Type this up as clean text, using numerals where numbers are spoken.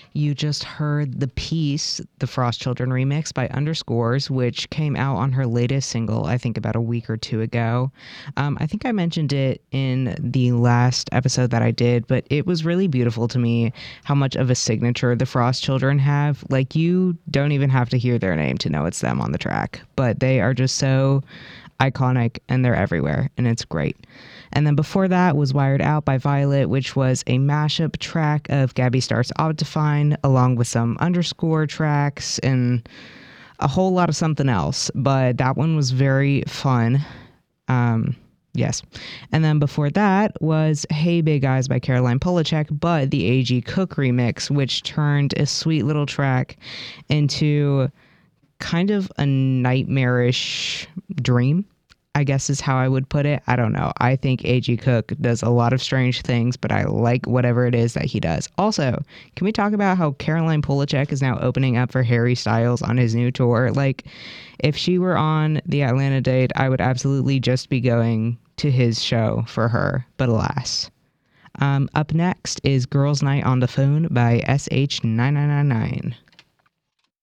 You just heard the piece, the Frost Children remix by Underscores, which came out on her latest single, I think about a week or two ago. I think I mentioned it in the last episode that I did, but it was really beautiful to me how much of a signature the Frost Children have. Like, you don't even have to hear their name to know it's them on the track, but they are just so iconic and they're everywhere, and it's great. And then before that was Wired Out by Violet, which was a mashup track of Gabby Starr's Optifine, along with some underscore tracks and a whole lot of something else. But that one was very fun. Yes. And then before that was Hey Big Eyes by Caroline Polachek, but the A.G. Cook remix, which turned a sweet little track into kind of a nightmarish dream, I guess is how I would put it. I don't know. I think A.G. Cook does a lot of strange things, but I like whatever it is that he does. Also, can we talk about how Caroline Polachek is now opening up for Harry Styles on his new tour? Like, if she were on the Atlanta date, I would absolutely just be going to his show for her, but alas. Up next is Girls Night on the Phone by SH9999.